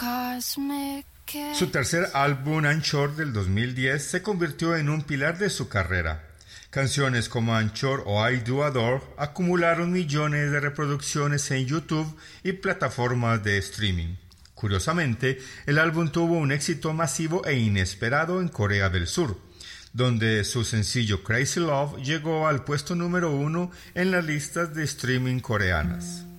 Su tercer álbum, Anchor, del 2010, se convirtió en un pilar de su carrera. Canciones como Anchor o I Do Adore acumularon millones de reproducciones en YouTube y plataformas de streaming. Curiosamente, el álbum tuvo un éxito masivo e inesperado en Corea del Sur, donde su sencillo Crazy Love llegó al puesto número 1 en las listas de streaming coreanas.